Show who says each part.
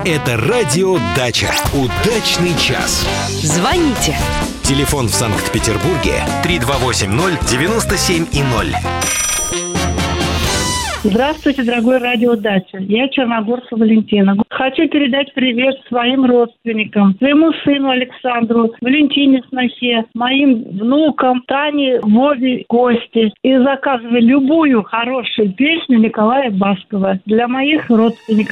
Speaker 1: Это радио «Дача». Удачный час.
Speaker 2: Звоните.
Speaker 1: Телефон в Санкт-Петербурге 3280-97-0.
Speaker 3: Здравствуйте, дорогой радио «Дача». Я Черногорцева Валентина. Хочу передать привет своим родственникам, своему сыну Александру, Валентине Снохе, моим внукам Тане, Вове, Косте. И заказывай любую хорошую песню Николая Баскова для моих родственников.